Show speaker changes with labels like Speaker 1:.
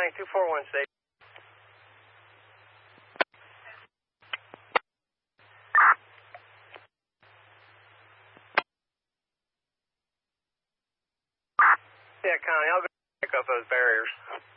Speaker 1: Flying 241 station. Yeah, Connie, I'll go pick up those barriers.